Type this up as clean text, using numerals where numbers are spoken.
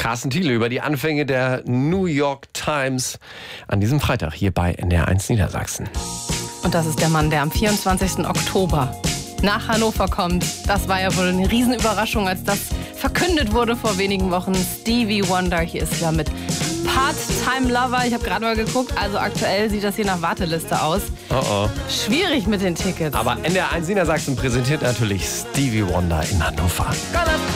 Carsten Thiele über die Anfänge der New York Times an diesem Freitag hier bei NDR1 Niedersachsen. Und das ist der Mann, der am 24. Oktober nach Hannover kommt. Das war ja wohl eine Riesenüberraschung, als das verkündet wurde vor wenigen Wochen. Stevie Wonder, hier ist ja mit Part-Time Lover. Ich habe gerade mal geguckt, also aktuell sieht das hier nach Warteliste aus. Schwierig mit den Tickets. Aber NDR1 Niedersachsen präsentiert natürlich Stevie Wonder in Hannover.